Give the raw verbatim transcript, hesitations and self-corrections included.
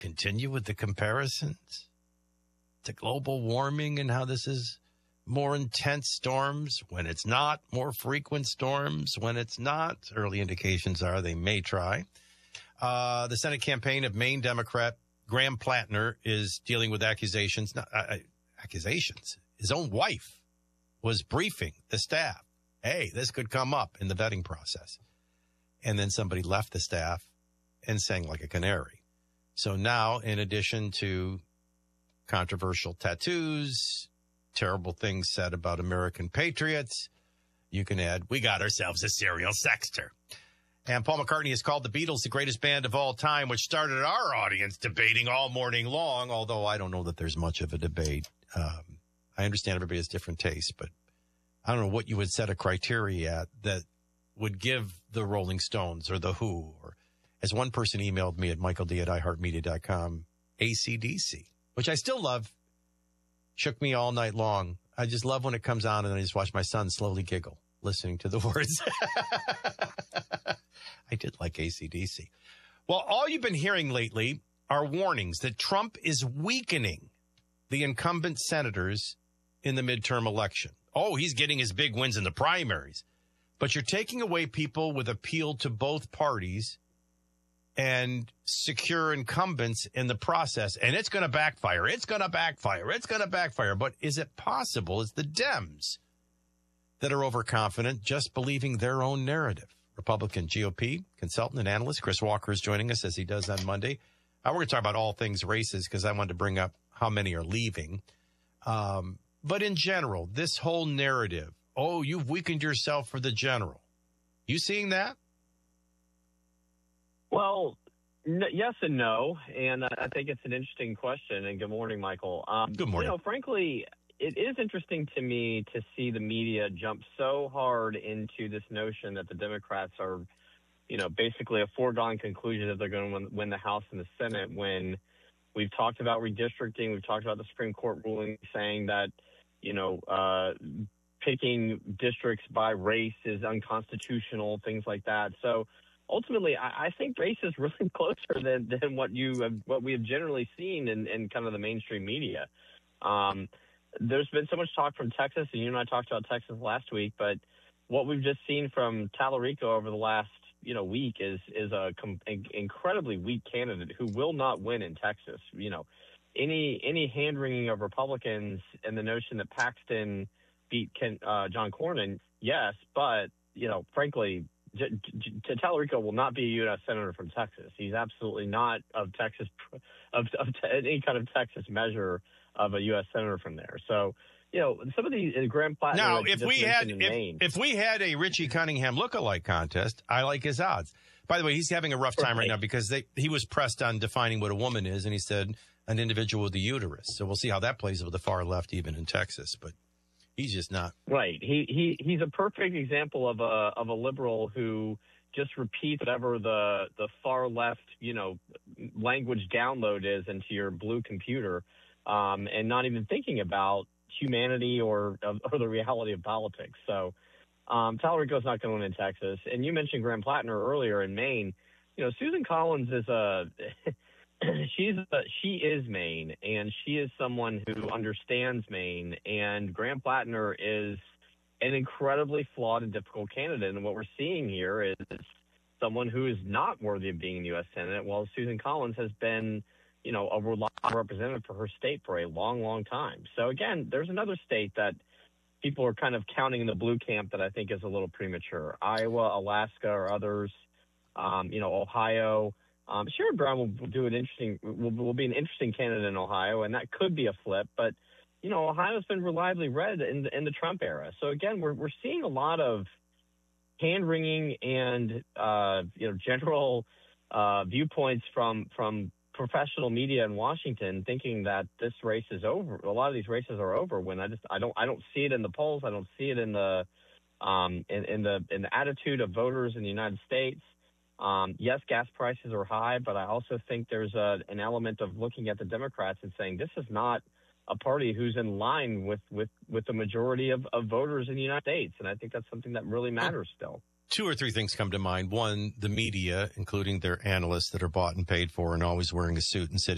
continue with the comparisons to global warming and how this is more intense storms when it's not, more frequent storms when it's not. Early indications are they may try. Uh, the Senate campaign of Maine Democrat Graham Plattner is dealing with accusations, not, uh, accusations. His own wife was briefing the staff. Hey, this could come up in the vetting process. And then somebody left the staff and sang like a canary. So now, in addition to controversial tattoos, terrible things said about American patriots, you can add, we got ourselves a serial sexter. And Paul McCartney has called the Beatles the greatest band of all time, which started our audience debating all morning long, although I don't know that there's much of a debate. Um, I understand everybody has different tastes, but I don't know what you would set a criteria at that would give the Rolling Stones or the Who, or as one person emailed me at michael d at i heart media dot com, A C D C, which I still love. Shook me all night long. I just love when it comes on and then I just watch my son slowly giggle listening to the words. I did like A C D C. Well, all you've been hearing lately are warnings that Trump is weakening the incumbent senators in the midterm election. Oh, he's getting his big wins in the primaries. But you're taking away people with appeal to both parties and secure incumbents in the process. And it's going to backfire. It's going to backfire. It's going to backfire. But is it possible it's the Dems that are overconfident, just believing their own narrative? Republican G O P consultant and analyst Chris Walker is joining us as he does on Monday. Uh, we're going to talk about all things races because I wanted to bring up how many are leaving. Um, but in general, this whole narrative, oh, you've weakened yourself for the general. You seeing that? Well, n- yes and no. And uh, I think it's an interesting question. And good morning, Michael. Um, good morning. You know, frankly, it is interesting to me to see the media jump so hard into this notion that the Democrats are, you know, basically a foregone conclusion that they're going to win, win the House and the Senate when we've talked about redistricting. We've talked about the Supreme Court ruling saying that, you know, uh, picking districts by race is unconstitutional, things like that. So ultimately, I, I think race is really closer than, than what you have, what we have generally seen in, in kind of the mainstream media. Um, There's been so much talk from Texas, and you and I talked about Texas last week, but what we've just seen from Tallarico over the last, you know, week is is a com- incredibly weak candidate who will not win in Texas. You know, any any hand-wringing of Republicans and the notion that Paxton beat Ken, uh, John Cornyn, yes, but, you know, frankly, J- J- Tallarico will not be a U S senator from Texas. He's absolutely not of Texas, of, of t- any kind of Texas measure of a U S senator from there. So, you know, some of these uh, Graham Plattner. Now, if we had if, if we had a Richie Cunningham lookalike contest, I like his odds. By the way, he's having a rough time right, right now because they he was pressed on defining what a woman is, and he said an individual with a uterus. So we'll see how that plays with the far left, even in Texas. But he's just not right. He he he's a perfect example of a of a liberal who just repeats whatever the the far left, you know, language download is into your blue computer. Um, and not even thinking about humanity or, or the reality of politics. So um, Tallarico's not going to win in Texas. And you mentioned Graham Plattner earlier in Maine. You know, Susan Collins is a she's a, she is Maine, and she is someone who understands Maine. And Graham Plattner is an incredibly flawed and difficult candidate. And what we're seeing here is someone who is not worthy of being in the U S Senate, while Susan Collins has been, you know, a reliable representative for her state for a long, long time. So, again, there's another state that people are kind of counting in the blue camp that I think is a little premature. Iowa, Alaska, or others, um, you know, Ohio. Um, Sherrod Brown will do an interesting, will, will be an interesting candidate in Ohio, and that could be a flip. But, you know, Ohio's been reliably red in the, in the Trump era. So, again, we're we're seeing a lot of hand-wringing and, uh, you know, general uh, viewpoints from from professional media in Washington thinking that this race is over. A lot of these races are over when I just I don't I don't see it in the polls. I don't see it in the um, in, in the in the attitude of voters in the United States. Um, yes, gas prices are high, but I also think there's a, an element of looking at the Democrats and saying this is not a party who's in line with with, with the majority of, of voters in the United States, and I think that's something that really matters still. Two or three things come to mind. One, the media, including their analysts that are bought and paid for and always wearing a suit and sitting